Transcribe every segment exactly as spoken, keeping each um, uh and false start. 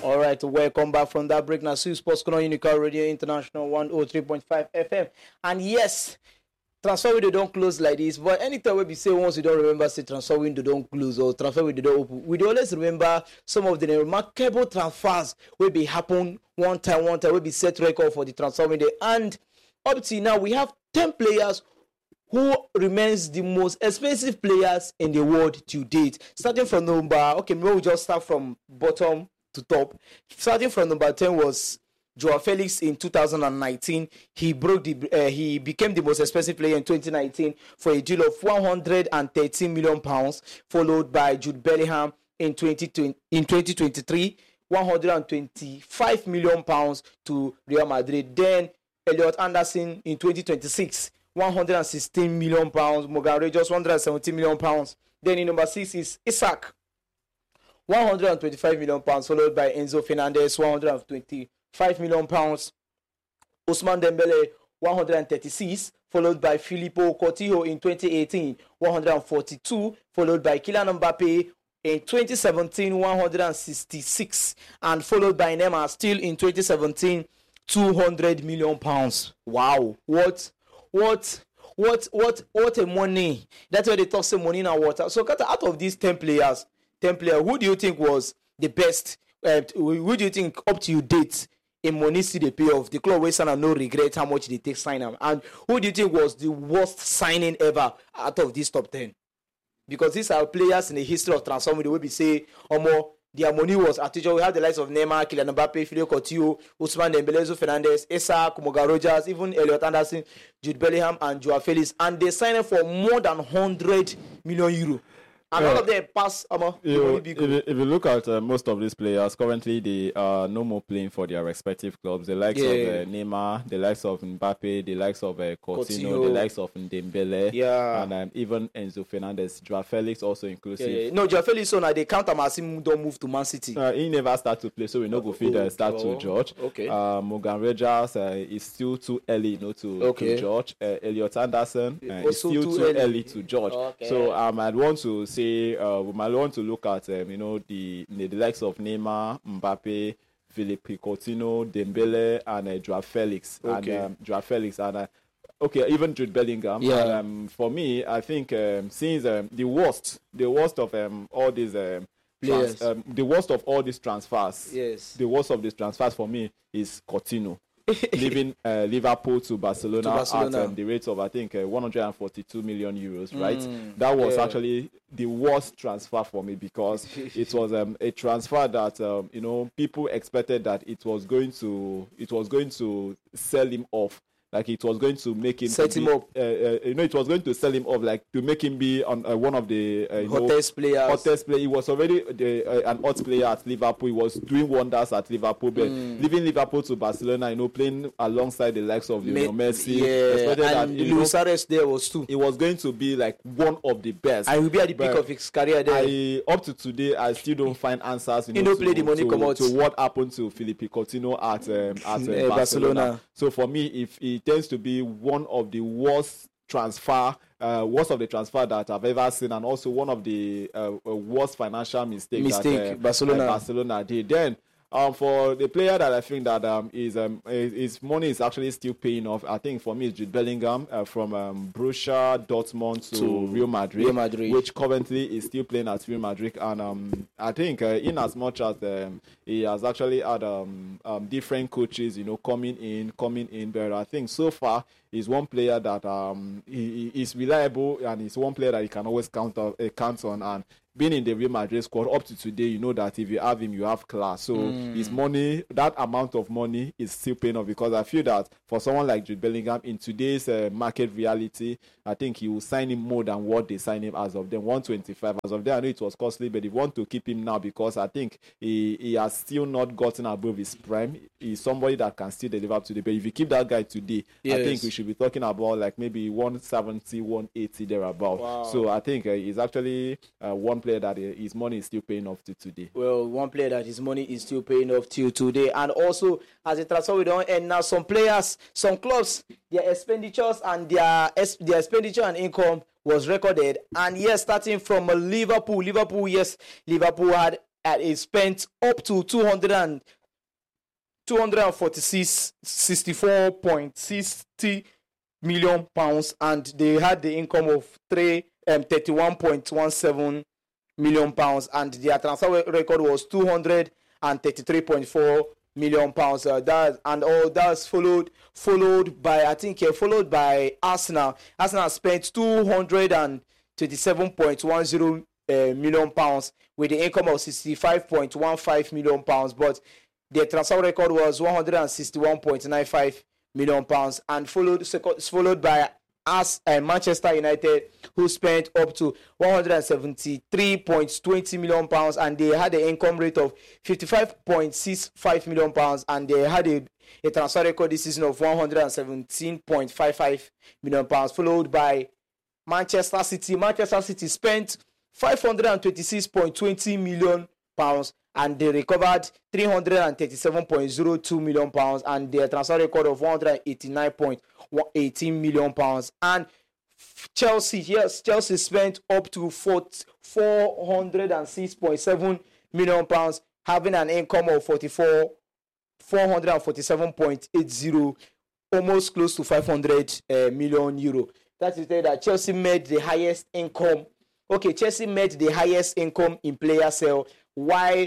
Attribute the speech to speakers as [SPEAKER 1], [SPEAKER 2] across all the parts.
[SPEAKER 1] All right, welcome back from that break. Now, Sue Sports Corner, Unical Radio International one oh three point five F M. And yes, transfer window don't close like this. But anytime we be say once we don't remember, say transfer window don't close or transfer window don't open, we always remember some of the remarkable transfers will be happen one time, one time will be set record for the transfer window. And up to now, we have ten players who remains the most expensive players in the world to date. Starting from number, okay, maybe we'll just start from bottom to top. Starting from number ten was Joao Felix in two thousand nineteen. He broke the uh, he became the most expensive player in twenty nineteen for a deal of one hundred thirteen million pounds, followed by Jude Bellingham in twenty twenty in twenty twenty-three, one hundred twenty-five million pounds to Real Madrid. Then Elliot Anderson in twenty twenty-six, one hundred sixteen million pounds. Morgan Rogers, one hundred seventeen million pounds. Then in number six is Isak, one hundred twenty-five million pounds, followed by Enzo Fernandez, one hundred twenty-five million pounds. Ousmane Dembele, one hundred thirty-six, followed by Filippo Coutinho in twenty eighteen, one hundred forty-two, followed by Kylian Mbappe in twenty seventeen, one hundred sixty-six, and followed by Neymar still in twenty seventeen, two hundred million pounds. Wow, what, what, what, what, what a money! That's why they talk say money in our water. So, out of these ten players, ten players, who do you think was the best? Uh, who do you think up to your date in money see the pay off? The club way sign no regret how much they take sign them. And who do you think was the worst signing ever out of this top ten? Because these are players in the history of transfer window. We be say, or more, their money was at teacher. We have the likes of Neymar, Kylian Mbappe, Filippo Coutinho, Ousmane Dembele, Enzo Fernandez, Isak, Morgan Rogers, even Elliot Anderson, Jude Bellingham, and Joao Felix, and they signed for more than one hundred million euro. And all of them pass. Um,
[SPEAKER 2] you, if, you, if you look at uh, most of these players, currently they are no more playing for their respective clubs. The likes yeah. of uh, Neymar, the likes of Mbappe, the likes of uh, Coutinho, Coutinho, the likes of Dembele,
[SPEAKER 1] yeah.
[SPEAKER 2] and um, even Enzo Fernandez. Joao Felix also inclusive.
[SPEAKER 1] Yeah, yeah. No, Joao Felix, so now they count him as him don't move to Man City.
[SPEAKER 2] Uh, he never start to play, so we no go feed uh, start
[SPEAKER 1] oh,
[SPEAKER 2] to George.
[SPEAKER 1] Okay.
[SPEAKER 2] Uh, Morgan Rogers uh, is still too early, you know, to,
[SPEAKER 1] okay.
[SPEAKER 2] to George. Uh, Elliot Anderson uh, is still too,
[SPEAKER 1] too
[SPEAKER 2] early.
[SPEAKER 1] early
[SPEAKER 2] to George.
[SPEAKER 1] Okay.
[SPEAKER 2] So um, I'd want to say. Uh, I want to look at um, you know the, the the likes of Neymar, Mbappe, Filippo Coutinho, Dembele, and uh, Joao Felix,
[SPEAKER 1] okay.
[SPEAKER 2] and um, Joao Felix, and uh, okay, even Jude Bellingham.
[SPEAKER 1] Yeah.
[SPEAKER 2] And, um, for me, I think um, since um, the worst, the worst of um, all these um, trans-
[SPEAKER 1] yes.
[SPEAKER 2] um, the worst of all these transfers,
[SPEAKER 1] yes,
[SPEAKER 2] the worst of these transfers for me is Coutinho. Leaving uh, Liverpool to Barcelona, to
[SPEAKER 1] Barcelona.
[SPEAKER 2] at um, the rate of I think uh, one hundred forty-two million euros, right?
[SPEAKER 1] Mm,
[SPEAKER 2] that was
[SPEAKER 1] yeah.
[SPEAKER 2] actually the worst transfer for me because it was um, a transfer that um, you know people expected that it was going to it was going to sell him off. Like it was going to make him
[SPEAKER 1] set him
[SPEAKER 2] be,
[SPEAKER 1] up.
[SPEAKER 2] Uh, uh, you know, it was going to sell him off, like to make him be on uh, one of the uh,
[SPEAKER 1] hottest
[SPEAKER 2] know,
[SPEAKER 1] players.
[SPEAKER 2] Hottest player. He was already the, uh, an hot player at Liverpool. He was doing wonders at Liverpool, but
[SPEAKER 1] mm.
[SPEAKER 2] leaving Liverpool to Barcelona, you know, playing alongside the likes of Lionel Messi.
[SPEAKER 1] Yeah, and Luis Suarez there was too.
[SPEAKER 2] It was going to be like one of the best.
[SPEAKER 1] I will be at the peak of his career there.
[SPEAKER 2] I, up to today, I still don't find answers. You
[SPEAKER 1] he
[SPEAKER 2] know,
[SPEAKER 1] don't play the money
[SPEAKER 2] to,
[SPEAKER 1] come out.
[SPEAKER 2] to what happened to Filippo Coutinho at um, at uh, Barcelona.
[SPEAKER 1] Barcelona.
[SPEAKER 2] So for me, if it tends to be one of the worst transfer, uh, worst of the transfer that I've ever seen, and also one of the uh, worst financial mistakes
[SPEAKER 1] Mistake
[SPEAKER 2] that uh,
[SPEAKER 1] Barcelona.
[SPEAKER 2] Uh, Barcelona did. Then. Um, for the player that I think that um is um his money is actually still paying off. I think for me it's Jude Bellingham uh, from um, Borussia Dortmund to, to Real Madrid,
[SPEAKER 1] Real Madrid,
[SPEAKER 2] which currently is still playing at Real Madrid. And um I think uh, in as much as um, he has actually had um, um different coaches, you know, coming in, coming in, but I think so far he's one player that um he, he is reliable and he's one player that you can always count on, uh, count on. And being in the Real Madrid squad up to today, you know that if you have him, you have class. So mm. his money, that amount of money is still paying off, because I feel that for someone like Jude Bellingham in today's uh, market reality, I think he will sign him more than what they signed him as of then, one twenty-five. As of then, I know it was costly, but they want to keep him now because I think he, he has still not gotten above his prime. He's somebody that can still deliver up today. But if you keep that guy today, yes. I think we should be talking about like maybe one seventy, one eighty thereabout.
[SPEAKER 1] Wow.
[SPEAKER 2] So I think uh, he's actually uh, one player that his money is still paying off to today.
[SPEAKER 1] Well, one player that his money is still paying off to today. And also, as a transfer we don't end now, some players, some clubs, their expenditures and their their expenditure and income was recorded. And yes, starting from Liverpool, Liverpool, yes, Liverpool had uh, he spent up to two hundred and two hundred forty-six sixty-four point six zero million pounds, and they had the income of three um, thirty-one point one seven million pounds, and their transfer record was two hundred thirty-three point four million pounds. Uh, that and all that's followed followed by I think uh, followed by Arsenal. Arsenal spent two hundred twenty-seven point one zero uh, million pounds with the income of sixty-five point one five million pounds, but their transfer record was one hundred sixty-one point nine five million pounds, and followed followed by us uh, Manchester United, who spent up to one hundred seventy-three point two zero million pounds, and they had an income rate of fifty-five point six five million pounds, and they had a, a transfer record this season of one hundred seventeen point five five million pounds. Followed by Manchester City. Manchester City spent five hundred twenty-six point two zero million pounds, and they recovered three hundred thirty-seven point zero two million pounds, and their transfer record of one hundred eighty-nine point one eight million pounds. And Chelsea, yes, Chelsea spent up to four hundred six point seven million pounds, having an income of forty-four four hundred forty-seven point eight zero, almost close to five hundred uh, million euro. That is that Chelsea made the highest income. Okay, Chelsea made the highest income in player sale, while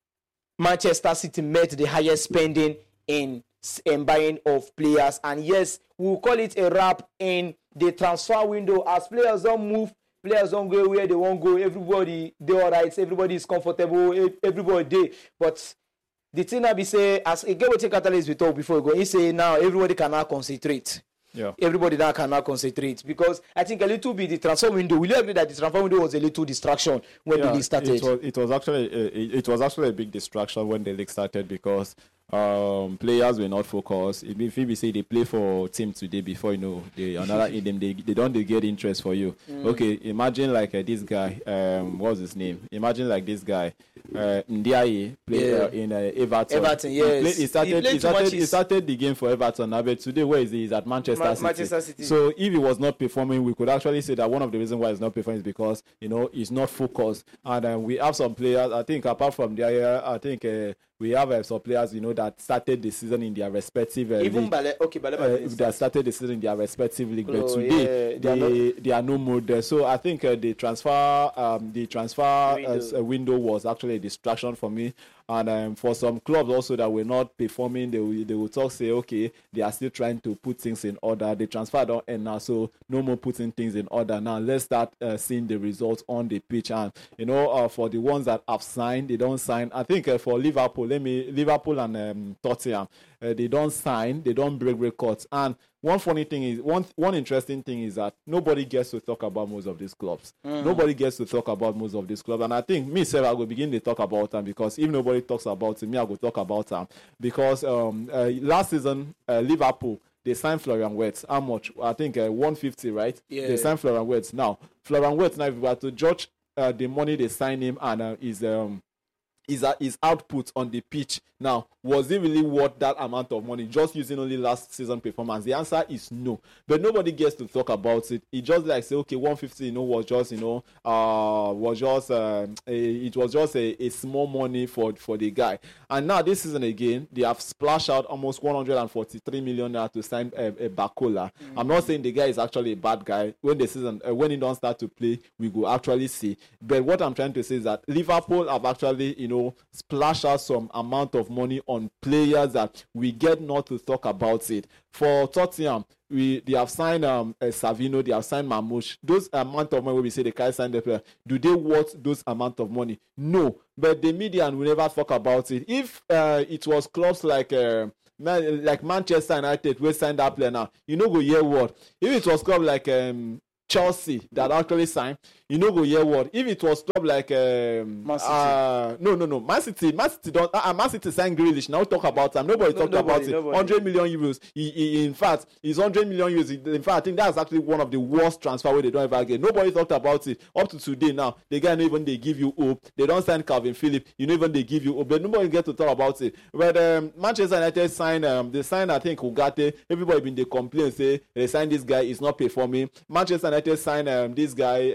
[SPEAKER 1] Manchester City met the highest spending in, in buying of players. And yes, we'll call it a wrap in the transfer window. As players don't move, players don't go where they won't go. Everybody, they all right. Everybody is comfortable. Everybody day. But the thing I be say, as a get catalyst we talk before we go, he say now everybody can now concentrate.
[SPEAKER 2] Yeah.
[SPEAKER 1] Everybody now cannot concentrate, because I think a little bit the transfer window. Will you agree that the transfer window was a little distraction when
[SPEAKER 2] yeah,
[SPEAKER 1] the league started?
[SPEAKER 2] It was, it was actually uh, it, it was actually a big distraction when the league started, because um, players were not focused. If we say they play for team today, before you know they another in them they they don't they get interest for you. Mm. Okay, imagine like uh, this guy. Um, what's his name? Imagine like this guy. Uh, Ndiaye played
[SPEAKER 1] Yeah.
[SPEAKER 2] uh, in uh, Everton.
[SPEAKER 1] Everton,
[SPEAKER 2] He,
[SPEAKER 1] yes.
[SPEAKER 2] played, he started.
[SPEAKER 1] He
[SPEAKER 2] He,
[SPEAKER 1] played two
[SPEAKER 2] started.
[SPEAKER 1] matches.
[SPEAKER 2] He started the game for Everton. Now, but today, where is he? He's at Manchester
[SPEAKER 1] Ma-
[SPEAKER 2] City.
[SPEAKER 1] Manchester City.
[SPEAKER 2] So if he was not performing, we could actually say that one of the reasons why he's not performing is because you know he's not focused. And uh, we have some players. I think apart from the area, I think uh, we have uh, some players you know that started the season in their respective uh,
[SPEAKER 1] Even
[SPEAKER 2] league.
[SPEAKER 1] Bale, okay, Bale,
[SPEAKER 2] Uh,
[SPEAKER 1] Bale
[SPEAKER 2] they started the season in their respective league, but
[SPEAKER 1] Oh,
[SPEAKER 2] today
[SPEAKER 1] yeah, they
[SPEAKER 2] they,
[SPEAKER 1] are
[SPEAKER 2] they, are no more there. So I think uh, the transfer um, the transfer
[SPEAKER 1] Window.
[SPEAKER 2] window. Uh, window was actually a distraction for me. And um, for some clubs also that were not performing, they will, they will talk, say, okay, they are still trying to put things in order. The transfer don't end now, so no more putting things in order. Now let's start uh, seeing the results on the pitch. And you know, uh, for the ones that have signed, they don't sign. I think uh, for Liverpool, let me Liverpool and um, Tottenham, uh, they don't sign, they don't break records. And one funny thing is, one one interesting thing is that nobody gets to talk about most of these clubs. Mm. Nobody gets to talk about most of these clubs. And I think me, Sarah, I will begin to talk about them, because if nobody talks about it, me, I will talk about them. Because um, uh, last season, uh, Liverpool, they signed Florian Wirtz. How much? I think uh, one hundred fifty, right?
[SPEAKER 1] Yeah.
[SPEAKER 2] They signed Florian Wirtz. Now, Florian Wirtz, now if we were to judge uh, the money they signed him and uh, his, um, his, uh, his output on the pitch, now, was it really worth that amount of money just using only last season performance? The answer is no. But nobody gets to talk about it. It just like say, okay, one hundred fifty, you know, was just, you know, uh, was just, uh, a, it was just a, a small money for, for the guy. And now this season again, they have splashed out almost one hundred forty-three million naira to sign a, a Bakola. Mm-hmm. I'm not saying the guy is actually a bad guy. When the season, uh, when he don't start to play, we go actually see. But what I'm trying to say is that Liverpool have actually, you know, splashed out some amount of money on players that we get not to talk about it. For Tottenham, we they have signed um uh, Savino, they have signed Mamouche. Those amount of money we say they can't sign the player, do they worth those amount of money? No. But the media will never talk about it. If uh, it was clubs like uh, man, like Manchester United, we signed that player now, you know go hear what. If it was club like um Chelsea that actually signed, you know go hear what. If it was club like um,
[SPEAKER 1] Man City.
[SPEAKER 2] Uh, no no no Man City Man City don't uh, Man City signed Grealish. Now talk about them. Nobody
[SPEAKER 1] No,
[SPEAKER 2] talked
[SPEAKER 1] nobody,
[SPEAKER 2] about it.
[SPEAKER 1] nobody.
[SPEAKER 2] one hundred million euros. He, he, in fact, it's one hundred million euros. In fact, I think that's actually one of the worst transfer where they don't ever get. Nobody talked about it up to today. Now the guy not even they give you hope. They don't sign Calvin Phillips. You know even they give you hope, but nobody get to talk about it. But um, Manchester United signed. Um, they signed I think Ugarte. Everybody been they complain say they signed this guy. He's not performing. Manchester United signed um, this guy. Um,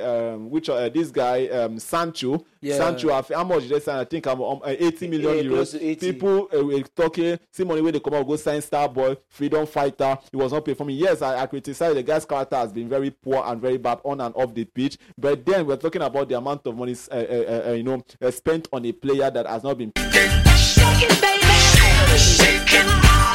[SPEAKER 2] um, which uh, this guy um, Sancho.
[SPEAKER 1] Yeah.
[SPEAKER 2] Sancho, how much did they sign? I think I'm um, uh, eighty million
[SPEAKER 1] Yeah,
[SPEAKER 2] euros.
[SPEAKER 1] close to eighty.
[SPEAKER 2] People uh, were talking. See money when they come out, go sign Starboy, freedom fighter. He was not performing. Yes, I, I criticize the guy's character has been very poor and very bad on and off the pitch. But then we're talking about the amount of money, uh, uh, uh, you know, uh, spent on a player that has not been.
[SPEAKER 3] Shake it, baby. Shake it.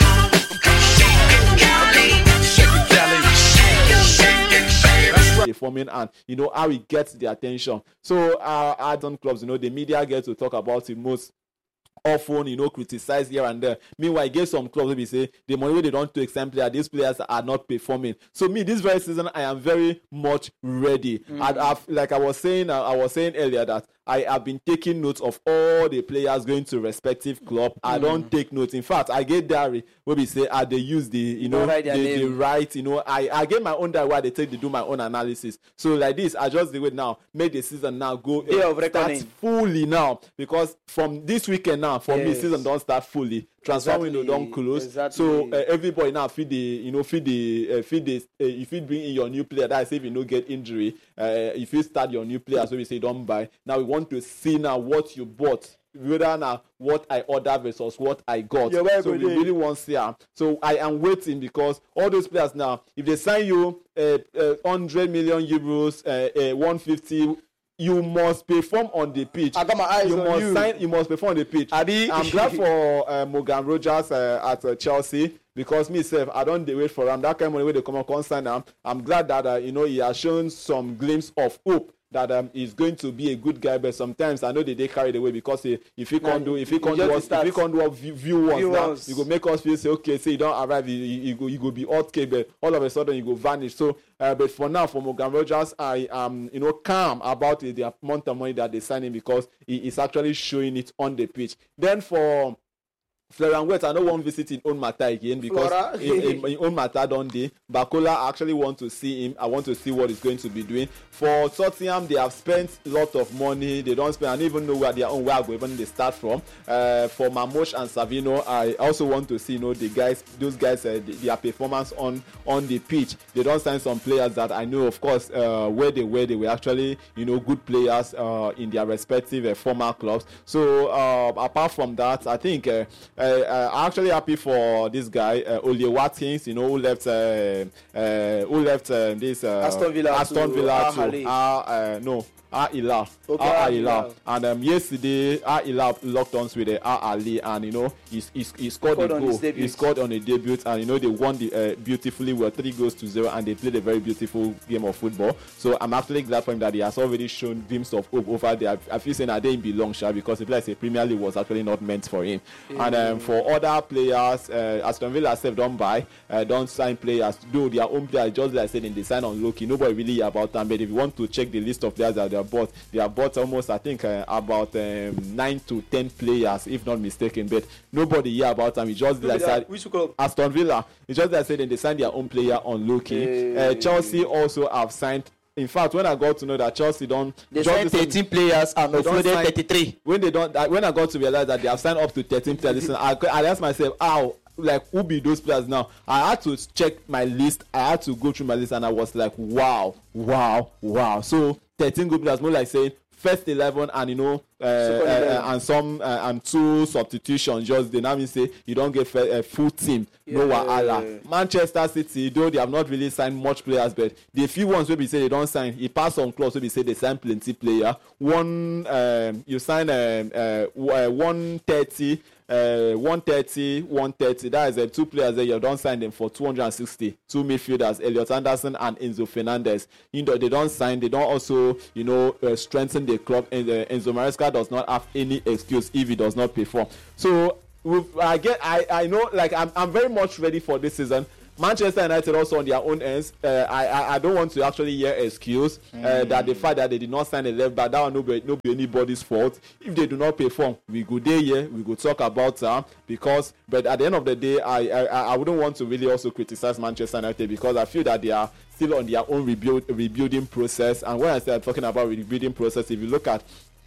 [SPEAKER 2] Performing and you know how he gets the attention. So uh add-on clubs, you know, the media get to talk about it most often, you know, criticize here and there. Meanwhile, get some clubs maybe say the money they don't to exam player, these players are not performing. So me, this very season, I am very much ready. Mm. And I've, like I was saying, uh, I was saying earlier that I have been taking notes of all the players going to respective club. Mm. I don't take notes. In fact, I get diary where we say, ah, they use the, you know,
[SPEAKER 1] write
[SPEAKER 2] they, they write, you know, I, I get my own diary where they take to do my own analysis. So like this, I just do it now, make the season now go uh, start fully now, because from this weekend now, for yes. me, season don't start fully. Transfer exactly. window don't close. Exactly. So uh, everybody now feed the, you know, feed the, uh, feed the. Uh, if you bring in your new player, that's if you no get injury. Uh, if you start your new player, so we say don't buy. Now we want to see now what you bought, rather now what I ordered versus what I got. Yeah, so we day. really want to see. Uh, so I am waiting, because all those players now, if they sign you uh, uh, one hundred million euros, uh, uh, one hundred fifty. You must perform on the pitch.
[SPEAKER 1] I got my eyes
[SPEAKER 2] you
[SPEAKER 1] on
[SPEAKER 2] must
[SPEAKER 1] you.
[SPEAKER 2] Sign, you must perform on the pitch.
[SPEAKER 1] Abi?
[SPEAKER 2] I'm glad for uh, Morgan Rogers uh, at uh, Chelsea, because myself, I don't wait for him. That kind of money where they come and concern him. I'm glad that uh, you know, he has shown some glimpse of hope that um, he's going to be a good guy. But sometimes I know that they carried away, because he, if he can't do, if he can't do, what, if he can't do what view, view once, now, you go make us feel say, okay, say you don't arrive, you, you go, you go be okay, but all of a sudden you go vanish. So, uh, but for now, for Morgan Rogers, I am, you know, calm about it, the amount of money that they sign him, because he is actually showing it on the pitch. Then for Florian Wirtz, I don't want to visit in own matter again, because in, in, in own matter don't they. Bakola, I actually want to see him. I want to see what he's going to be doing. For Tottenham, they have spent a lot of money. They don't spend, I don't even know where their own where even they start from. Uh, for Mamosh and Savino, I also want to see, you know, the guys, those guys, uh, the, their performance on on the pitch. They don't sign some players that I know, of course, uh, where they were, they were actually, you know, good players uh, in their respective uh, former clubs. So uh, apart from that, I think. Uh, Uh, uh, I'm actually happy for this guy, uh, Ollie Watkins, you know, who left, uh, uh, who left uh, this uh,
[SPEAKER 1] Aston Villa,
[SPEAKER 2] Aston Villa
[SPEAKER 1] to,
[SPEAKER 2] to, uh, uh, no, Al Hilal.
[SPEAKER 1] Okay,
[SPEAKER 2] Al Hilal. And um, yesterday, Al Hilal locked on with the Al Ali, and you know, he, he, he scored a goal. He scored on a debut, and you know, they won the uh, beautifully well, three goals to zero, and they played a very beautiful game of football. So I'm actually glad for him that he has already shown glimpses of hope over there. I feel saying that they didn't belong, sure, because it like a Premier League was actually not meant for him. Yeah. And um, for other players, uh, Aston Villa said don't buy, uh, don't sign players. Do their own players, just like I said, in the sign on low-key. Nobody really about them. But if you want to check the list of players that they have bought, they have bought almost, I think, uh, about um, nine to ten players, if not mistaken. But nobody hear about them. It's just like said, Aston Villa. It's just like I said, they signed their own player on low-key. Hey. Uh, Chelsea also have signed. In fact, when I got to know that Chelsea don't,
[SPEAKER 1] they signed thirteen players and offloaded thirty-three.
[SPEAKER 2] When they don't, when I got to realize that they have signed up to thirteen players, listen, I, I asked myself, how, like, who be those players now? I had to check my list. I had to go through my list, and I was like, wow, wow, wow. So thirteen good players, more like saying first eleven, and you know, uh, uh, and some uh, and two substitutions. Just they now mean say you don't get a uh, full team. Yeah, no wahala. Yeah, yeah. Manchester City, though they have not really signed much players, but the few ones where we say they don't sign, he passed on clause where we say they sign plenty player. One, um, you sign um, uh, one thirty. Uh, one thirty, one thirty. That is uh, two players there. You don't sign them for two hundred sixty. Two midfielders, Elliot Anderson and Enzo Fernandez. You know, they don't sign. They don't also, you know, uh, strengthen the club. And uh, Enzo Maresca does not have any excuse if he does not perform. So I get, I, I know, like I'm, I'm very much ready for this season. Manchester United also on their own ends. Uh, I, I I don't want to actually hear excuse uh, mm. that the fact that they did not sign a left back, that will not be, not be anybody's fault. If they do not perform, we go there here, we go talk about them uh, because. But at the end of the day, I, I I wouldn't want to really also criticize Manchester United because I feel that they are still on their own rebuild rebuilding process. And when I say I'm talking about rebuilding process, if you look at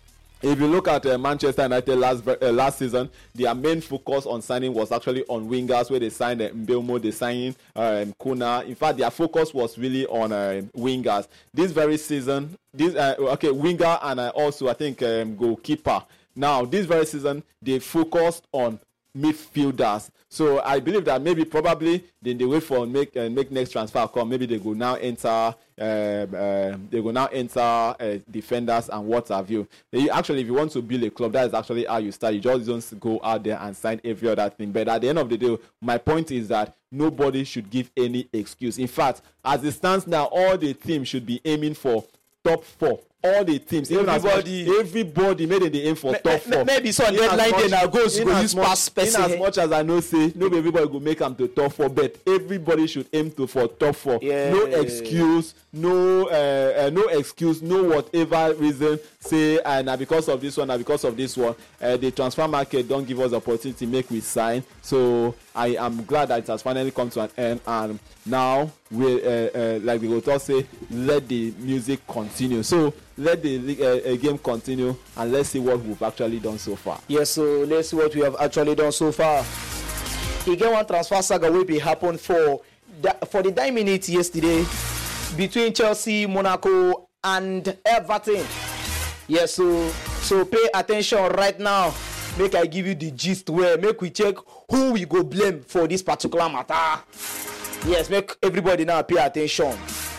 [SPEAKER 2] If you look at uh, Manchester United last uh, last season, their main focus on signing was actually on wingers, where they signed uh, Mbeumo, they signed um, Kuna. In fact, their focus was really on uh, wingers. This very season, this uh, okay, winger and uh, also I think um, goalkeeper. Now, this very season, they focused on midfielders. So I believe that maybe probably then they wait for make uh, make next transfer come. Maybe they go now enter um, uh, they go now enter uh, defenders and what have you. They, actually, if you want to build a club, that is actually how you start. You just don't go out there and sign every other thing. But at the end of the day, my point is that nobody should give any excuse. In fact, as it stands now, all the teams should be aiming for top four. All the teams, even everybody, as much, everybody made the aim for
[SPEAKER 1] me,
[SPEAKER 2] top
[SPEAKER 1] me,
[SPEAKER 2] four.
[SPEAKER 1] Maybe some deadline day now goes go use pass
[SPEAKER 2] person. In as much as I know, say no, everybody go make them to top four, but everybody should aim to for top four.
[SPEAKER 1] Yeah.
[SPEAKER 2] No excuse, no, uh, uh, no excuse, no whatever reason. Say and uh, because of this one, and because of this one, uh, the transfer market don't give us opportunity make we sign. So I am glad that it has finally come to an end, and now we, uh, uh, like the author say, let the music continue. So let the uh, uh, game continue, and let's see what we've actually done so far.
[SPEAKER 1] Yes, so let's see what we have actually done so far. Again, one transfer saga will be happen for the, for the nine minutes yesterday between Chelsea, Monaco, and Everton. Yes, so so pay attention right now. Make I give you the gist where make we check who we go blame for this particular matter. Yes, make everybody now pay attention.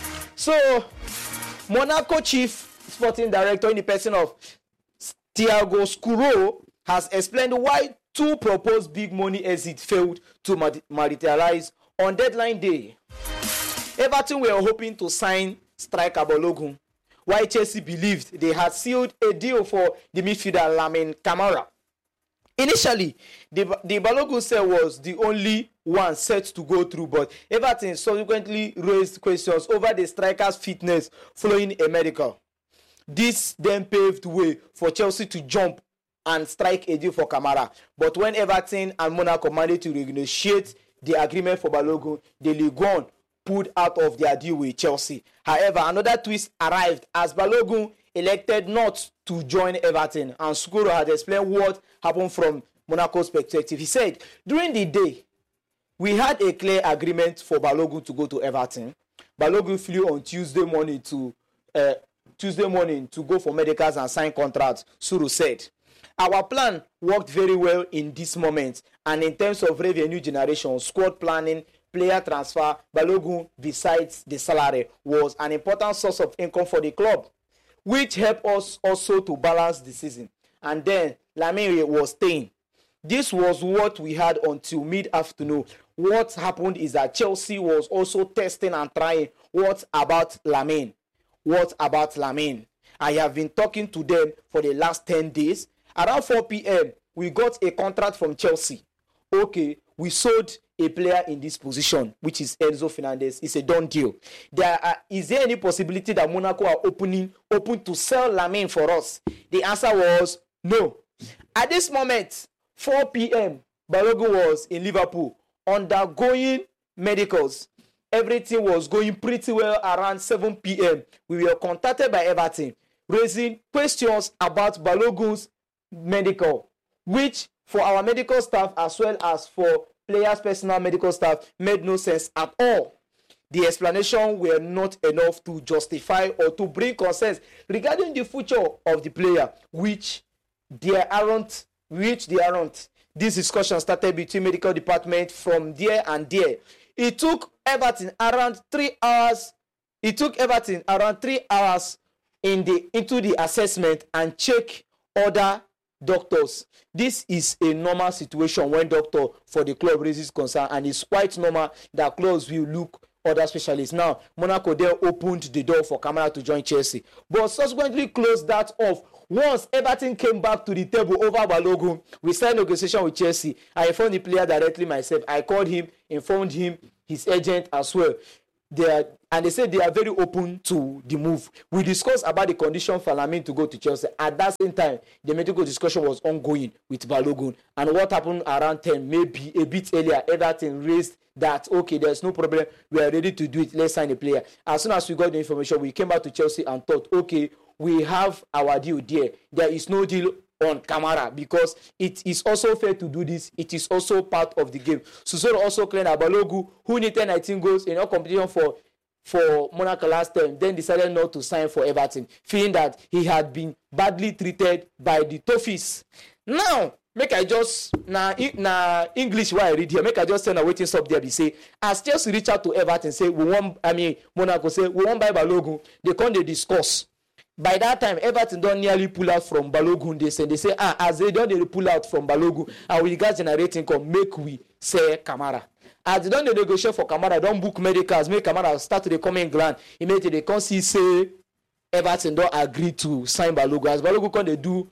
[SPEAKER 1] So Monaco chief sporting director in the person of Thiago Scuro has explained why two proposed big money exits failed to materialize on deadline day. Everton were hoping to sign striker Balogun, while Chelsea believed they had sealed a deal for the midfielder Lamine Camara. Initially, the, the Balogun sale was the only one set to go through, but Everton subsequently raised questions over the striker's fitness following a medical. This then paved way for Chelsea to jump and strike a deal for Camara. But when Everton and Monaco managed to renegotiate the agreement for Balogun, the Ligue one pulled out of their deal with Chelsea. However, another twist arrived as Balogun elected not to join Everton, and Scuro had explained what happened from Monaco's perspective. He said, during the day, we had a clear agreement for Balogun to go to Everton. Balogun flew on Tuesday morning to uh, Tuesday morning to go for medicals and sign contracts, Scuro said. Our plan worked very well in this moment, and in terms of revenue generation, squad planning, player transfer, Balogun, besides the salary, was an important source of income for the club, which helped us also to balance the season. And then Lamine was staying. This was what we had until mid-afternoon. What happened is that Chelsea was also testing and trying. What about Lamine? What about Lamine? I have been talking to them for the last ten days. Around four p.m., we got a contract from Chelsea. Okay, we sold a player in this position, which is Enzo Fernandez. It's a done deal. There are, is there any possibility that Monaco are opening open to sell Lamine for us? The answer was no. At this moment, four p.m., Balogun was in Liverpool undergoing medicals. Everything was going pretty well. Around seven p.m., we were contacted by Everton, raising questions about Balogun's medical, which for our medical staff as well as for players' personal medical staff made no sense at all. The explanation were not enough to justify or to bring concerns regarding the future of the player, which there aren't, which there aren't. This discussion started between medical department from there and there. It took Everton around three hours. It took Everton around three hours in the into the assessment and check other doctors. This is a normal situation when doctor for the club raises concern, and it's quite normal that clubs will look other specialists. Now, Monaco there opened the door for Camara to join Chelsea, but subsequently closed that off. Once Everton came back to the table over Balogun, we signed negotiation with Chelsea. I informed the player directly myself. I called him, informed him, his agent as well. They are, and they said they are very open to the move. We discussed about the condition for Lamine to go to Chelsea. At that same time, the medical discussion was ongoing with Balogun. And what happened around ten, maybe a bit earlier, Everton raised that, okay, there's no problem. We are ready to do it. Let's sign a player. As soon as we got the information, we came back to Chelsea and thought, okay, we have our deal there. There is no deal on Kamara because it is also fair to do this. It is also part of the game. Susoro also claimed that Balogun, who needed nineteen goals in all competition for for Monaco last term, then decided not to sign for Everton, feeling that he had been badly treated by the Toffees. Now, make I just na na English what I read here. Make I just send a waiting stop there. They say as Chelsea reach out to Everton, say we want. I mean Monaco say we want buy Balogun. They come they discuss. By that time, Everton don't nearly pull out from Balogun. They say they say ah as they don't they pull out from Balogun and we got generate income make we sell Kamara. As they don't they negotiate for Kamara, don't book medicals. Make Kamara start to the come England. Immediately they come see say Everton don't agree to sign Balogun. As Balogun come they do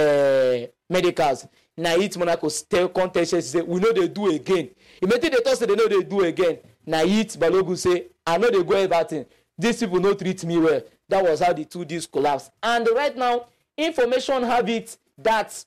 [SPEAKER 1] uh, medicals. Na it Monaco tell contest say we know they do again. Immediately they talk say they know they do again. Na it Balogun say I know they go Everton. These people no treat me well. That was how the two deals collapsed. And right now, information have it that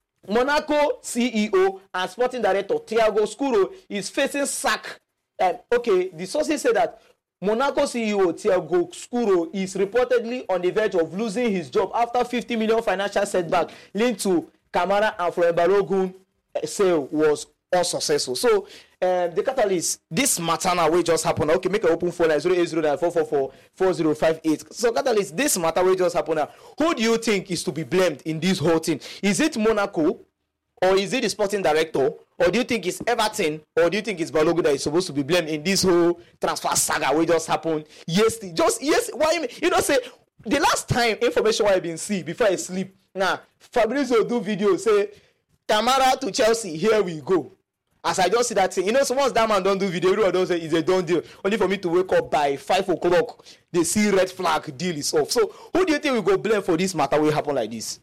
[SPEAKER 1] Monaco C E O and sporting director Thiago Scuro is facing sack. Um, okay, the sources say that Monaco C E O Thiago Scuro is reportedly on the verge of losing his job after fifty million financial setback linked to Kamara and Florent Balogun sale was unsuccessful. So um, the catalyst, this matter now will just happen. Okay, make an open phone line zero eight zero nine four four four four zero five eight. So catalyst, this matter will just happen now. Who do you think is to be blamed in this whole thing? Is it Monaco or is it the sporting director? Or do you think it's Everton? Or do you think it's Balogun that is supposed to be blamed in this whole transfer saga will just happen? Yes, just yes. Why you know say the last time information I been see before I sleep. Now Fabrizio do video say Kamara to Chelsea. Here we go. As I just see that thing, you know, so once that man don't do video, everyone don't say it's a done deal. Only for me to wake up by five o'clock, they see red flag, deal is off. So who do you think we go blame for this matter will happen like this?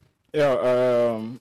[SPEAKER 2] Yeah, um,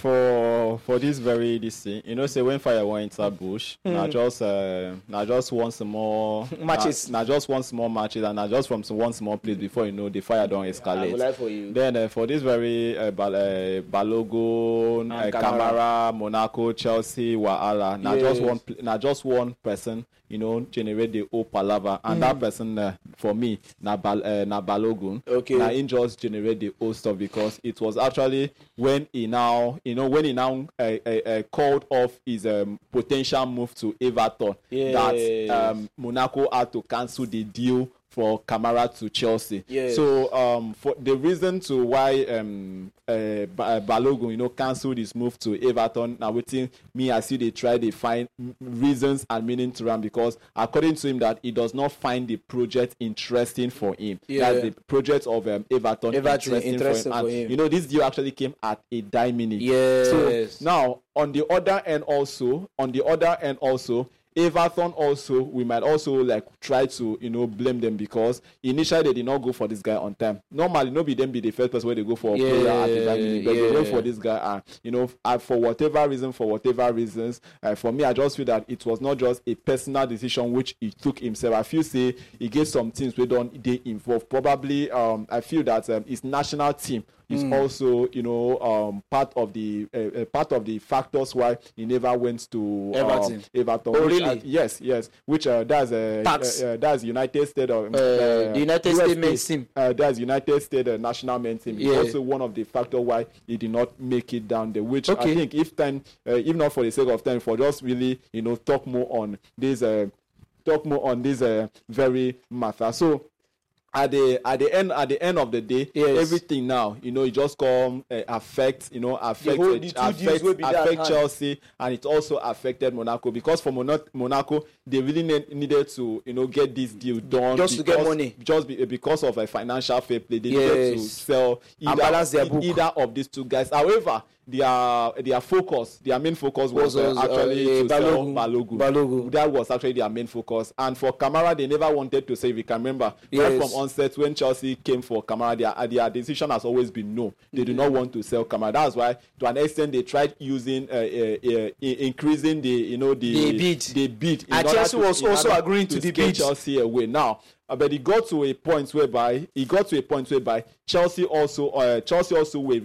[SPEAKER 2] for for this very this thing, you know, say when fire went into bush, mm. now just uh, now just one small
[SPEAKER 1] matches,
[SPEAKER 2] now just one small matches, and now just from some one small place before you know the fire don't escalate.
[SPEAKER 1] I will for you.
[SPEAKER 2] Then uh, for this very uh, Bal- uh, Balogun, uh, Kamara, Monaco, Chelsea, Wahala, now yes. just one now just one person, you know, generate the whole palaver, and mm. that person uh, for me, na Bal- uh, na Balogun,
[SPEAKER 1] okay,
[SPEAKER 2] now he just generate the whole stuff because it was actually when he now. You know, when he now uh, uh, uh, called off his um, potential move to Everton,
[SPEAKER 1] yes.
[SPEAKER 2] that um, Monaco had to cancel the deal for Kamara to Chelsea.
[SPEAKER 1] Yes.
[SPEAKER 2] So, um, for the reason to why um, uh, Balogun, you know, cancelled his move to Everton, now waiting me as you they try to find reasons and meaning to him because according to him that he does not find the project interesting for him.
[SPEAKER 1] Yeah.
[SPEAKER 2] That's the project of um, Everton,
[SPEAKER 1] Everton
[SPEAKER 2] interesting,
[SPEAKER 1] interesting
[SPEAKER 2] for him.
[SPEAKER 1] for
[SPEAKER 2] And,
[SPEAKER 1] him.
[SPEAKER 2] you know, this deal actually came at a dime minute.
[SPEAKER 1] Yes.
[SPEAKER 2] So now on the other end also, on the other end also, Everton also, we might also like try to, you know, blame them because initially they did not go for this guy on time. Normally, nobody them be the first person where they go for a
[SPEAKER 1] yeah,
[SPEAKER 2] player at the time, but
[SPEAKER 1] yeah.
[SPEAKER 2] they go for this guy, and you know, uh, for whatever reason, for whatever reasons, uh, for me, I just feel that it was not just a personal decision which he took himself. I feel say he gave some things we don't they involve. Probably, um, I feel that um, his national team is mm. also, you know, um, part of the uh, uh, part of the factors why he never went to
[SPEAKER 1] Everton.
[SPEAKER 2] Um, Everton.
[SPEAKER 1] Oh,
[SPEAKER 2] which,
[SPEAKER 1] really?
[SPEAKER 2] uh, yes, yes. Which uh, that's uh, uh, uh, that's United States of uh,
[SPEAKER 1] Uh, the United
[SPEAKER 2] U S
[SPEAKER 1] States men's team.
[SPEAKER 2] Uh, that's United States uh, national men's team.
[SPEAKER 1] Yeah.
[SPEAKER 2] It's also one of the factors why he did not make it down there. Which
[SPEAKER 1] Okay.
[SPEAKER 2] I think, if time, uh, if not for the sake of time, for just really, you know, talk more on this, uh, talk more on this uh, very matter. So. At the at the end at the end of the day,
[SPEAKER 1] yes.
[SPEAKER 2] everything now, you know, it just come uh, affect, you know, affect
[SPEAKER 1] whole-
[SPEAKER 2] uh,
[SPEAKER 1] the two
[SPEAKER 2] affect,
[SPEAKER 1] deals will be that
[SPEAKER 2] affect
[SPEAKER 1] hard.
[SPEAKER 2] Chelsea, and it also affected Monaco because for Monaco, Monaco they really ne- needed to, you know, get this deal done
[SPEAKER 1] Just to
[SPEAKER 2] because,
[SPEAKER 1] get money.
[SPEAKER 2] just be, because of a financial fair play. They needed to
[SPEAKER 1] Yes.
[SPEAKER 2] sell
[SPEAKER 1] And balance their book.
[SPEAKER 2] either of these two guys. However, their their focus, their main focus was,
[SPEAKER 1] Was,
[SPEAKER 2] uh,
[SPEAKER 1] was, uh,
[SPEAKER 2] actually
[SPEAKER 1] uh,
[SPEAKER 2] to sell
[SPEAKER 1] Balogun.
[SPEAKER 2] Balogun.
[SPEAKER 1] Balogun.
[SPEAKER 2] That was actually their main focus. And for Kamara, they never wanted to say, if you can remember, right
[SPEAKER 1] Yes.
[SPEAKER 2] from onset when Chelsea came for Kamara, their, their decision has always been no. They do not want to sell Kamara. That's why, to an extent, they tried using, uh, uh, uh, increasing the, you know, the
[SPEAKER 1] The bid.
[SPEAKER 2] The bid. in
[SPEAKER 1] And
[SPEAKER 2] order
[SPEAKER 1] Chelsea
[SPEAKER 2] to-
[SPEAKER 1] was
[SPEAKER 2] in
[SPEAKER 1] also
[SPEAKER 2] order
[SPEAKER 1] agreeing to the
[SPEAKER 2] scare
[SPEAKER 1] bid.
[SPEAKER 2] Chelsea away. Now, uh, but it got to a point whereby he got to a point whereby Chelsea also uh, Chelsea also were